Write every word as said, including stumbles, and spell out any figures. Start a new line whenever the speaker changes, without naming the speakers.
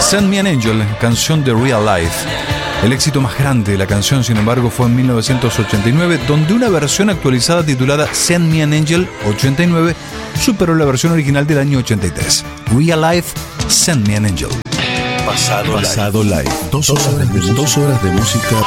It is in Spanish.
Send Me an Angel, canción de Real Life. El éxito más grande de la canción, sin embargo, fue en mil novecientos ochenta y nueve, donde una versión actualizada titulada Send Me an Angel ochenta y nueve superó la versión original del año ochenta y tres. Real Life, Send Me an Angel.
Pasado, Pasado Live. Live. Dos horas de música, dos horas de música